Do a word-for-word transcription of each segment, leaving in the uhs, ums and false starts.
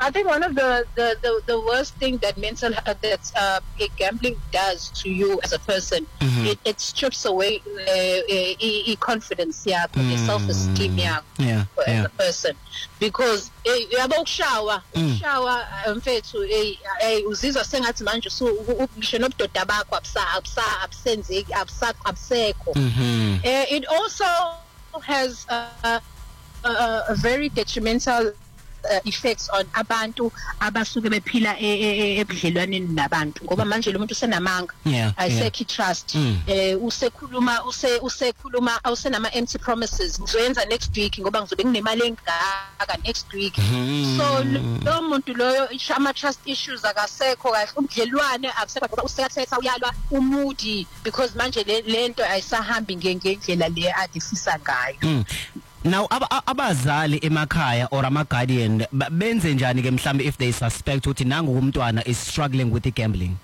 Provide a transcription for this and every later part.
I think one of the, the, the, the worst thing that mental uh, that uh, gambling does to you as a person, mm-hmm. it, it strips away uh, uh, confidence, yeah, mm. self-esteem, yeah, yeah, as yeah. a person, because you have a shower, mm. shower, mfethu, eh, uzizwa sengathi manje so ngisho nobudoda bakho absa absa absenze absa abseko. It also has uh, uh, a very detrimental Uh, effects on abantu abasuke bephila ebudlelwaneni nabantu ngoba manje lo muntu usenamanga ayisekhi trust eh usekhuluma use usekhuluma awusenama empty promises ngizoyenza next week ngoba ngizobe nginemali engaka next week. So lo muntu loyo ama trust issues akasekho kahle ubudlelwane akusekho ngoba usekathetha uyalwa umudi because manje lento ayisahambi ngendlela le adifisa ngayo. Now abazali emakhaya or ama guardian benze njani ke mhlambe if they suspect ukuthi nangu umntwana is struggling with the gambling?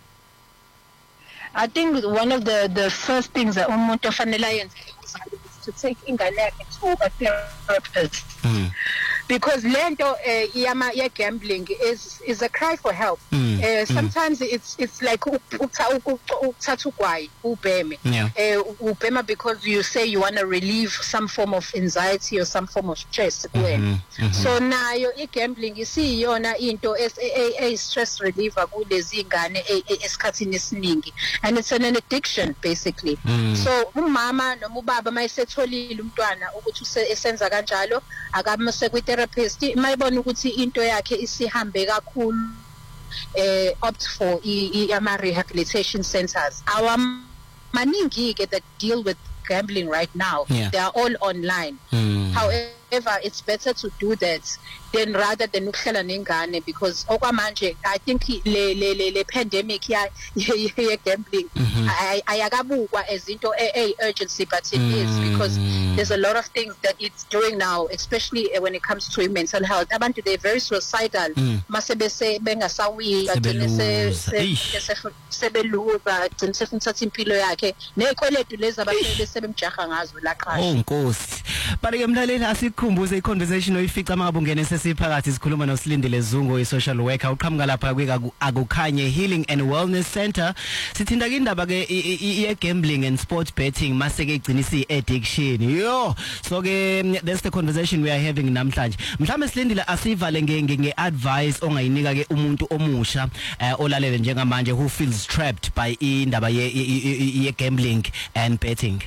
I think one of the the first things that umuntu ofanele ayenze is to take ingane yakhe to a therapist. Mm. Because lento yama uh, gambling is is a cry for help. Mm. Uh, sometimes mm. it's it's like uthatha ugwayi ubheme ubhema because you say you want to relieve some form of anxiety or some form of stress kuwena. Mm-hmm. So nayo igambling isiyona into a stress reliever kulezi ingane esikhathini esiningi, and it's an addiction basically. Mm. So umama noma ubaba mayisetholile umntwana ukuthi esenza kanjalo akamse kwi therapist mayibona ukuthi into yakhe isihambe kakhulu eh opt for ama rehabilitation centers. Our maningi ke that deal with gambling right now, yeah. They are all online. Mm. However, it's better to do that than rather than ukuhlala nengane, because okwamanje I think le le le, le pandemic ya ye gambling ayakabukwa as into a urgency, but it mm. is because there's a lot of things that it's doing now, especially when it comes to mental health. Abantu they're very suicidal. Mase bese bengasawi agcine se sebeluza agcine sefuntsatha impilo yakhe nekweletu lezi abantu sebemjaha ngazo laqasha. Oh Nkosi. Bari ke mlaleli asikhumbuze iconversation oyifica mangabungene sesiphakathi sikhuluma noSilindile Zungu i-social worker uqhamuka lapha kweka akukhanye Healing and Wellness Center. Sithinda ke indaba ke i-gambling and sports betting mase ke igcina isi addiction. Yo, so ke that's the conversation we are having namhlanje. Mhlawumbe Silindile asivale nge advice ongayinika ke umuntu omusha olalele njengamanje who feels trapped by indaba ye gambling and betting.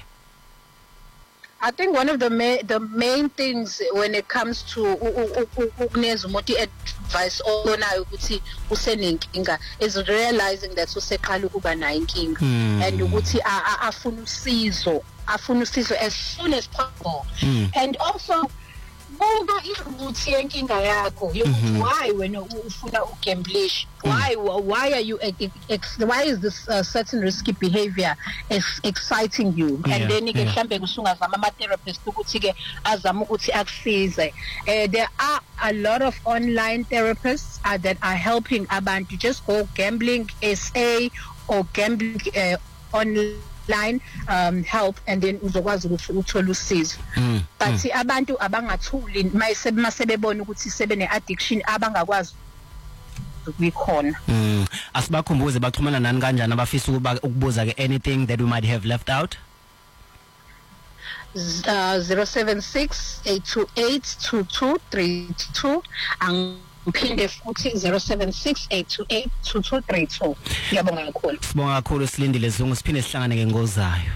I think one of the ma- the main things when it comes to ukuneza umuntu advice onayo ukuthi usenenkinga is realizing that useqala ukuba nayo inkinga, mm. and ukuthi afuna usizo afuna usizo as soon as possible, mm. and also buka ukuthi yenkinga yakho why when ufuna ugamblish, why why are you why is this uh, certain risky behavior is exciting you, yeah, and then ke mhlambe kusungazama ama therapist ukuthi ke azama ukuthi akusize. There are a lot of online therapists uh, that are helping abantu. Just go Gambling S A or Gambling uh, online line um help, and then uzokwazi ukuthi uthola usizo. But abantu abangathuli masebebona ukuthi sebene addiction abangakwazi ukuyikhona. Mm. Asibakhumbuze baxhumana nani kanjani abafisa ukubuza ke anything that we might have left out? uh, zero seven six eight two eight two two three two and uphinde futhi zero seven six eight two eight two two three two. Ngiyabonga kakhulu. Sibonga kakhulu Silindile Zungu, siphinde sihlangane ke ngozayo.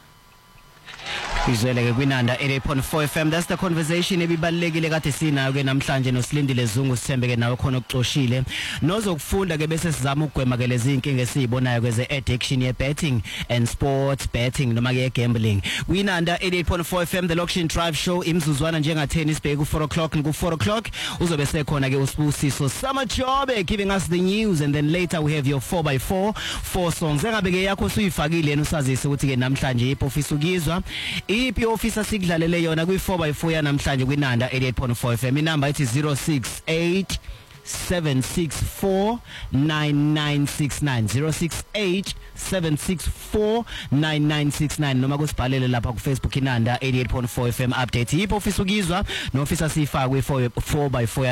Izwele ke kwinanda eighty-eight point four F M. That's the conversation ebibalekile kade sinayo ke namhlanje noSilindile Zungu. Sithembe ke nawe khona ukuxoshile nozokufunda ke bese sizama ukugwema ke lezi inkinga esizibonayo kweze addiction ye betting and sports betting noma ke gambling. Kwinanda eighty-eight point four F M, the Location Drive Show, imzuzwana njenga ten isibheke ku four o'clock and ku four o'clock uzobe sekhona ke uSibusiso Samajobe giving us the news, and then later we have your four by four four songs. Engabe ke yakho suyifakile yena usazise ukuthi ke namhlanje iPofisa ukizwa iphi officer sikudlalele yona kwi four by four ya namhlanje kwinanda eighty-eight point four F M. Inamba ithi zero six eight seven six four nine nine six nine zero six eight seven six four nine nine six nine noma kusibhalele lapha ku Facebook inanda eighty-eight point four F M update. Iphi officer ukizwa no officer sifakwe four by four